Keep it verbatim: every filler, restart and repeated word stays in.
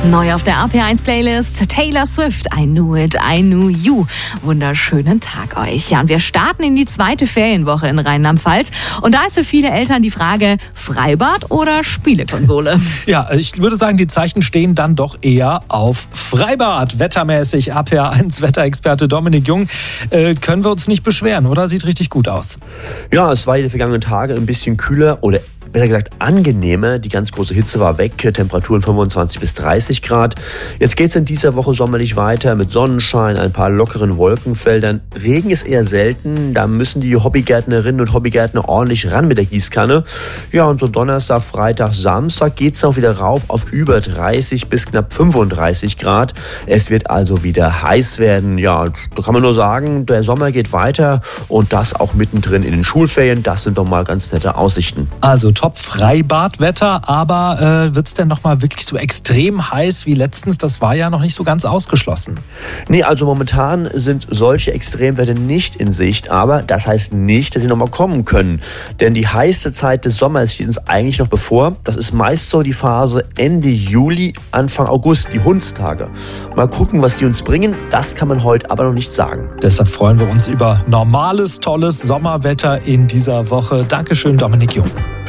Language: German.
Neu auf der A P eins Playlist Taylor Swift, I Knew It, I Knew You. Wunderschönen Tag euch. Ja, und wir starten in die zweite Ferienwoche in Rheinland-Pfalz. Und da ist für viele Eltern die Frage, Freibad oder Spielekonsole? Ja, ich würde sagen, die Zeichen stehen dann doch eher auf Freibad. Wettermäßig, A P eins Wetterexperte Dominik Jung. Äh, können wir uns nicht beschweren, oder? Sieht richtig gut aus. Ja, es war in den vergangenen Tagen ein bisschen kühler oder besser gesagt angenehmer. Die ganz große Hitze war weg, Temperaturen fünfundzwanzig bis dreißig Grad. Jetzt geht es in dieser Woche sommerlich weiter mit Sonnenschein, ein paar lockeren Wolkenfeldern. Regen ist eher selten, da müssen die Hobbygärtnerinnen und Hobbygärtner ordentlich ran mit der Gießkanne. Ja, und so Donnerstag, Freitag, Samstag geht es auch wieder rauf auf über dreißig bis knapp fünfunddreißig Grad. Es wird also wieder heiß werden. Ja, da kann man nur sagen, der Sommer geht weiter und das auch mittendrin in den Schulferien. Das sind doch mal ganz nette Aussichten. Also Top-Freibadwetter, aber äh, wird es denn nochmal wirklich so extrem heiß wie letztens? Das war ja noch nicht so ganz ausgeschlossen. Nee, also momentan sind solche Extremwerte nicht in Sicht, aber das heißt nicht, dass sie nochmal kommen können. Denn die heiße Zeit des Sommers steht uns eigentlich noch bevor. Das ist meist so die Phase Ende Juli, Anfang August, die Hundstage. Mal gucken, was die uns bringen, das kann man heute aber noch nicht sagen. Deshalb freuen wir uns über normales, tolles Sommerwetter in dieser Woche. Dankeschön, Dominik Jung.